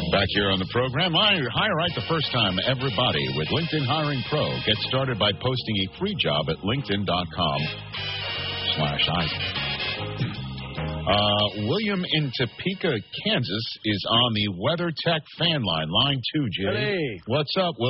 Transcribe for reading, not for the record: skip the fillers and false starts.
Back here on the program, hire right the first time, everybody, with LinkedIn Hiring Pro. Get started by posting a free job at linkedin.com/Isaac. William in Topeka, Kansas, is on the WeatherTech fan line. Line 2, Jay. Hey. What's up, William?